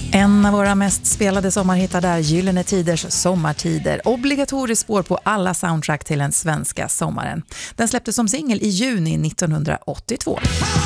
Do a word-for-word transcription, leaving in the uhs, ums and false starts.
En av våra mest spelade sommarhittar där, Gyllene Tiders sommartider. Obligatoriskt spår på alla soundtrack till den svenska sommaren. Den släpptes som singel i juni nittonhundraåttiotvå.